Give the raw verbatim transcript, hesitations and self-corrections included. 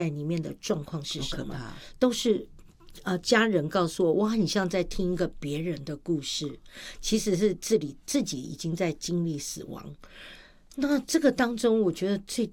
里面的状况是什么， 好可怕。 都是呃家人告诉我，我很像在听一个别人的故事，其实是自己自己已经在经历死亡。那这个当中，我觉得最